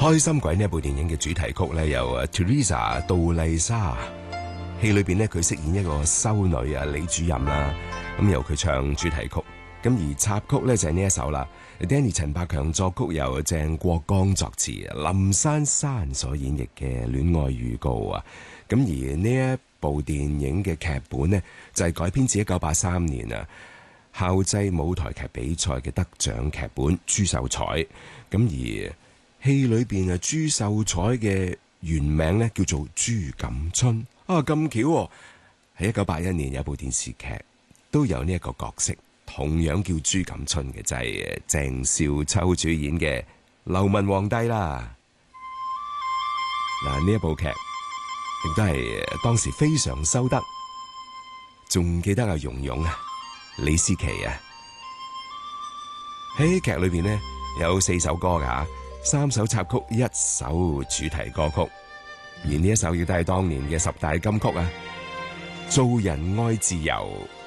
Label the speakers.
Speaker 1: 開心鬼呢一部電影嘅主題曲咧，由 Teresa 杜麗莎，戲裏邊咧佢飾演一個修女啊李主任啦，咁由佢唱主題曲，咁而插曲咧就係呢一首啦 ，Danny 陳百強作曲，由鄭國江作詞，林珊珊所演繹嘅戀愛預告啊，咁而呢一部電影嘅劇本呢，就係改編自1983年啊校際舞台劇比賽嘅得獎劇本朱秀才，咁而戲裏邊啊朱秀才嘅原名咧叫做朱錦春啊，咁巧喺1981年有部電視劇都有呢一個角色，同樣叫朱錦春嘅，就係鄭少秋主演嘅《流氓皇帝》啦。嗱，呢一部劇亦都係當時非常收得，仲記得阿蓉蓉啊、李思琪啊，喺劇裏邊呢，有4首歌噶，3首插曲，1首主題歌曲，而呢一首亦都係當年嘅10大金曲啊！做人愛自由。